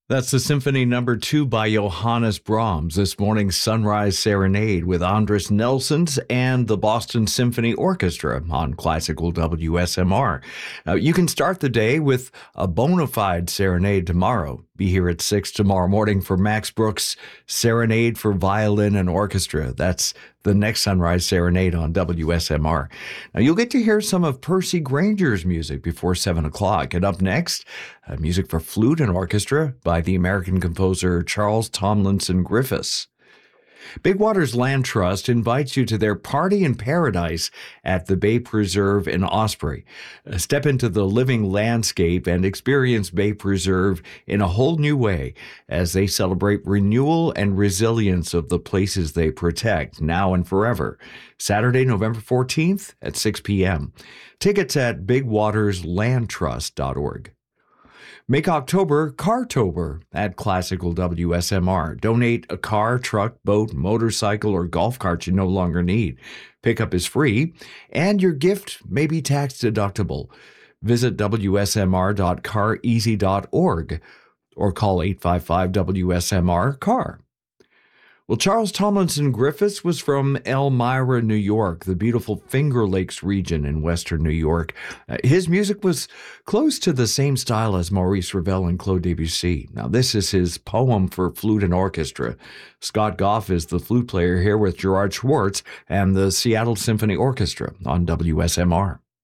That's the Symphony Number 2 by Johannes Brahms, this morning's Sunrise Serenade with Andres Nelsons and the Boston Symphony Orchestra on Classical WSMR. You can start the day with a bona fide serenade tomorrow. Be here at 6 tomorrow morning for Max Brooks' Serenade for Violin and Orchestra. That's the next Sunrise Serenade on WSMR. Now, you'll get to hear some of Percy Granger's music before 7 o'clock. And up next, music for flute and orchestra by the American composer Charles Tomlinson Griffiths. Big Waters Land Trust invites you to their Party in Paradise at the Bay Preserve in Osprey. Step into the living landscape and experience Bay Preserve in a whole new way as they celebrate renewal and resilience of the places they protect now and forever. Saturday, November 14th at 6 p.m. Tickets at bigwaterslandtrust.org. Make October Cartober at Classical WSMR. Donate a car, truck, boat, motorcycle, or golf cart you no longer need. Pickup is free, and your gift may be tax deductible. Visit wsmr.careasy.org or call 855-WSMR-CAR. Well, Charles Tomlinson Griffiths was from Elmira, New York, the beautiful Finger Lakes region in western New York. His music was close to the same style as Maurice Ravel and Claude Debussy. Now, this is his poem for flute and orchestra. Scott Goff is the flute player here with Gerard Schwartz and the Seattle Symphony Orchestra on WSMR.